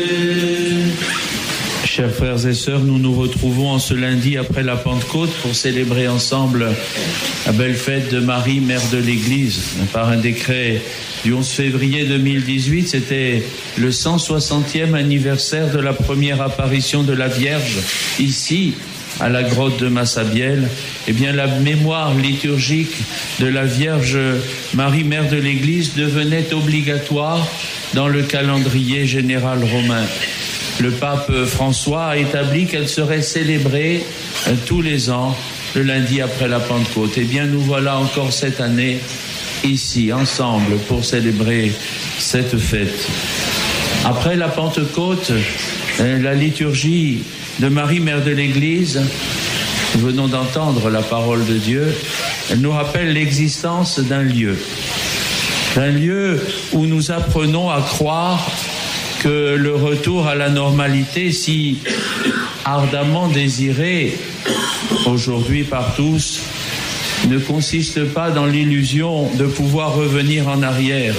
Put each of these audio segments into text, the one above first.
Chers frères et sœurs, nous nous retrouvons en ce lundi après la Pentecôte pour célébrer ensemble la belle fête de Marie, mère de l'Église. Par un décret du 11 février 2018, c'était le 160e anniversaire de la première apparition de la Vierge ici, à la grotte de Massabielle. Eh bien, la mémoire liturgique de la Vierge Marie, mère de l'Église, devenait obligatoire dans le calendrier général romain. Le pape François a établi qu'elle serait célébrée tous les ans, le lundi après la Pentecôte. Eh bien, nous voilà encore cette année ici, ensemble, pour célébrer cette fête. Après la Pentecôte, la liturgie de Marie, mère de l'Église, nous venons d'entendre la parole de Dieu, elle nous rappelle l'existence d'un lieu où nous apprenons à croire que le retour à la normalité, si ardemment désiré aujourd'hui par tous, ne consiste pas dans l'illusion de pouvoir revenir en arrière,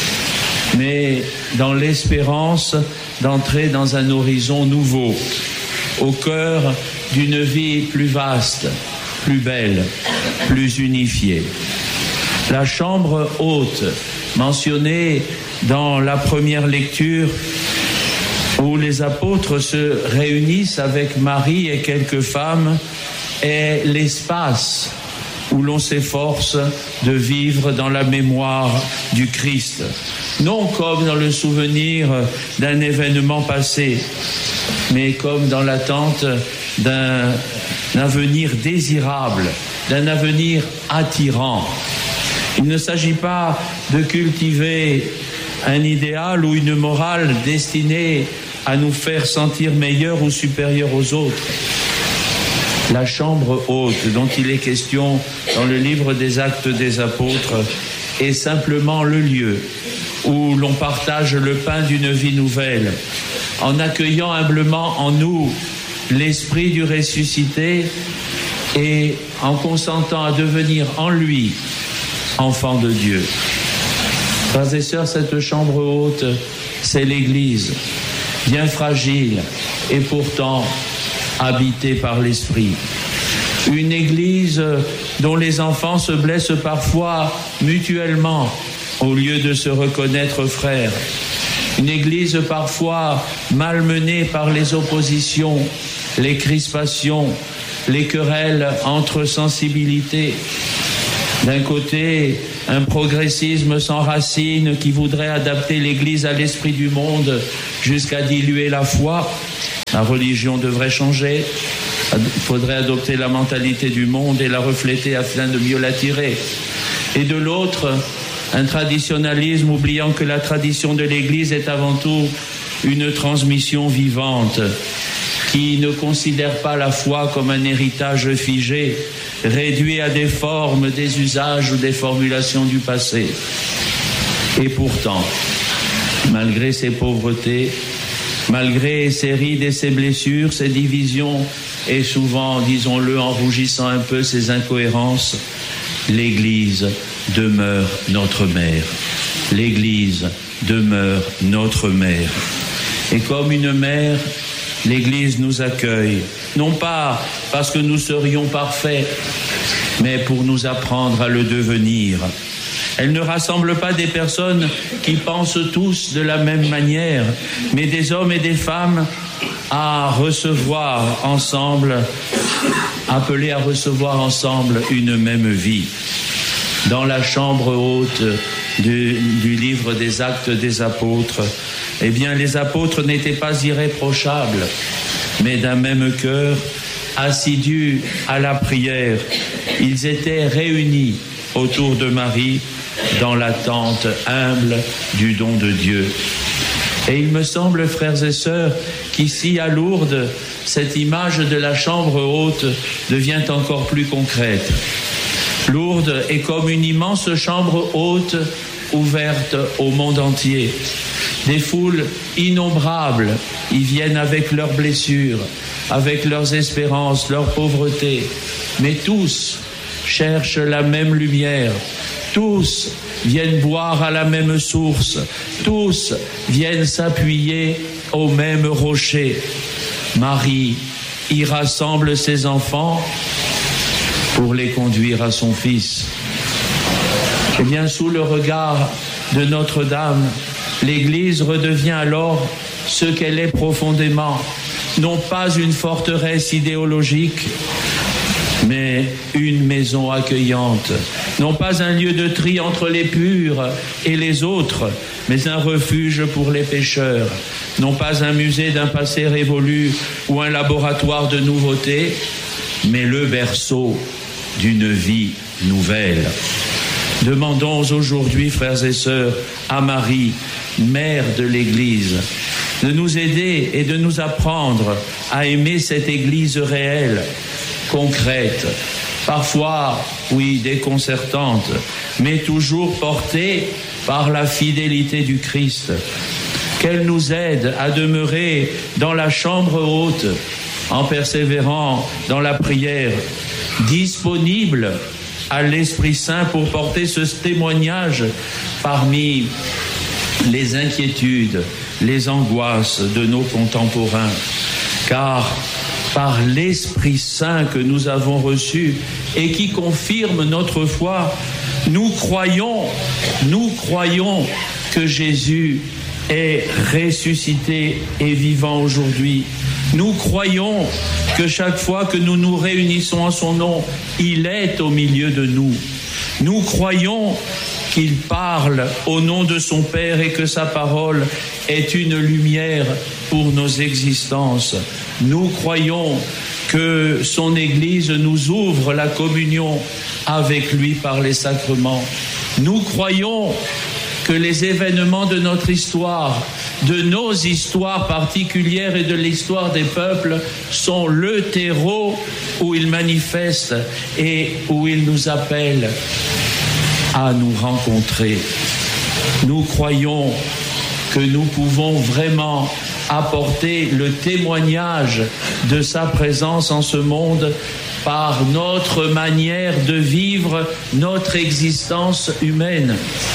mais dans l'espérance d'entrer dans un horizon nouveau, au cœur d'une vie plus vaste, plus belle, plus unifiée. La chambre haute, mentionnée dans la première lecture, où les apôtres se réunissent avec Marie et quelques femmes, est l'espace où l'on s'efforce de vivre dans la mémoire du Christ. Non comme dans le souvenir d'un événement passé, mais comme dans l'attente d'un avenir désirable, d'un avenir attirant. Il ne s'agit pas de cultiver un idéal ou une morale destinée à nous faire sentir meilleurs ou supérieurs aux autres. La chambre haute dont il est question dans le livre des Actes des Apôtres est simplement le lieu où l'on partage le pain d'une vie nouvelle, en accueillant humblement en nous l'esprit du ressuscité et en consentant à devenir en lui enfant de Dieu. Frères et sœurs, cette chambre haute, c'est l'Église, bien fragile et pourtant habitée par l'Esprit. Une Église dont les enfants se blessent parfois mutuellement au lieu de se reconnaître frères. Une Église parfois malmenée par les oppositions, les crispations, les querelles entre sensibilités. D'un côté, un progressisme sans racines qui voudrait adapter l'Église à l'esprit du monde jusqu'à diluer la foi. La religion devrait changer. Il faudrait adopter la mentalité du monde et la refléter afin de mieux l'attirer. Et de l'autre, un traditionnalisme oubliant que la tradition de l'Église est avant tout une transmission vivante qui ne considère pas la foi comme un héritage figé, réduit à des formes, des usages ou des formulations du passé. Et pourtant, malgré ces pauvretés, malgré ces rides et ces blessures, ces divisions et souvent, disons-le, en rougissant un peu, ces incohérences, l'Église demeure notre mère. L'Église demeure notre mère. Et comme une mère, l'Église nous accueille, non pas parce que nous serions parfaits, mais pour nous apprendre à le devenir. Elle ne rassemble pas des personnes qui pensent tous de la même manière, mais des hommes et des femmes à recevoir ensemble, appelés à recevoir ensemble une même vie. Dans la chambre haute du livre des Actes des Apôtres, eh bien, les apôtres n'étaient pas irréprochables, mais d'un même cœur, assidus à la prière. Ils étaient réunis autour de Marie dans l'attente humble du don de Dieu. Et il me semble, frères et sœurs, qu'ici à Lourdes, cette image de la chambre haute devient encore plus concrète. Lourdes est comme une immense chambre haute ouverte au monde entier. Des foules innombrables y viennent avec leurs blessures, avec leurs espérances, leur pauvreté. Mais tous cherchent la même lumière. Tous viennent boire à la même source. Tous viennent s'appuyer au même rocher. Marie y rassemble ses enfants pour les conduire à son Fils. Et bien, sous le regard de Notre-Dame, l'Église redevient alors ce qu'elle est profondément, non pas une forteresse idéologique, mais une maison accueillante, non pas un lieu de tri entre les purs et les autres, mais un refuge pour les pécheurs, non pas un musée d'un passé révolu ou un laboratoire de nouveautés, mais le berceau d'une vie nouvelle. Demandons aujourd'hui, frères et sœurs, à Marie, mère de l'Église, de nous aider et de nous apprendre à aimer cette Église réelle, concrète, parfois, oui, déconcertante, mais toujours portée par la fidélité du Christ. Qu'elle nous aide à demeurer dans la chambre haute, en persévérant dans la prière, disponible à l'Esprit Saint pour porter ce témoignage parmi les inquiétudes, les angoisses de nos contemporains. Car par l'Esprit Saint que nous avons reçu et qui confirme notre foi, nous croyons que Jésus est ressuscité et vivant aujourd'hui. Nous croyons que chaque fois que nous nous réunissons en son nom, il est au milieu de nous. Nous croyons qu'il parle au nom de son Père et que sa parole est une lumière pour nos existences. Nous croyons que son Église nous ouvre la communion avec lui par les sacrements. Nous croyons que les événements de notre histoire, de nos histoires particulières et de l'histoire des peuples sont le terreau où il manifeste et où il nous appelle à nous rencontrer. Nous croyons que nous pouvons vraiment apporter le témoignage de sa présence en ce monde par notre manière de vivre notre existence humaine.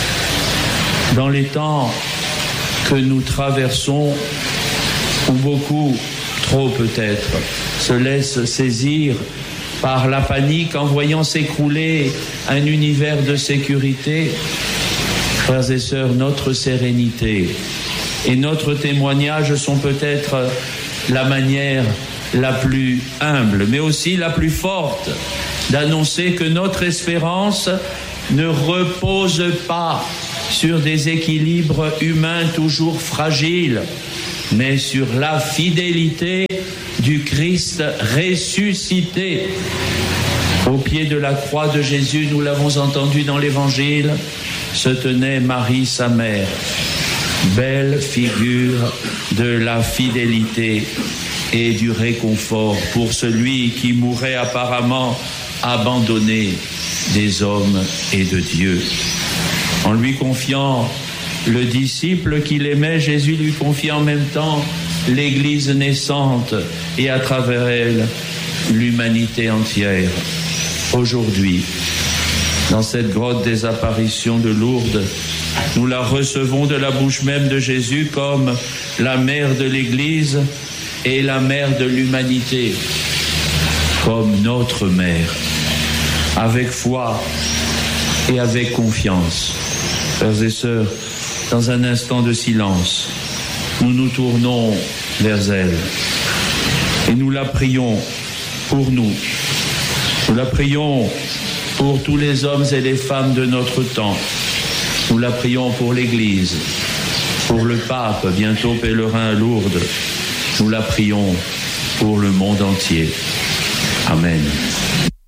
Dans les temps que nous traversons, où beaucoup, trop peut-être, se laissent saisir par la panique en voyant s'écrouler un univers de sécurité, frères et sœurs, notre sérénité et notre témoignage sont peut-être la manière la plus humble, mais aussi la plus forte d'annoncer que notre espérance ne repose pas sur des équilibres humains toujours fragiles, mais sur la fidélité du Christ ressuscité. Au pied de la croix de Jésus, nous l'avons entendu dans l'Évangile, se tenait Marie, sa mère, belle figure de la fidélité et du réconfort pour celui qui mourrait apparemment abandonné des hommes et de Dieu. En lui confiant le disciple qu'il aimait, Jésus lui confie en même temps l'Église naissante et à travers elle l'humanité entière. Aujourd'hui, dans cette grotte des apparitions de Lourdes, nous la recevons de la bouche même de Jésus comme la mère de l'Église et la mère de l'humanité, comme notre mère, avec foi et avec confiance. Frères et sœurs, dans un instant de silence, nous nous tournons vers elle et nous la prions pour nous. Nous la prions pour tous les hommes et les femmes de notre temps. Nous la prions pour l'Église, pour le pape, bientôt pèlerin à Lourdes. Nous la prions pour le monde entier. Amen.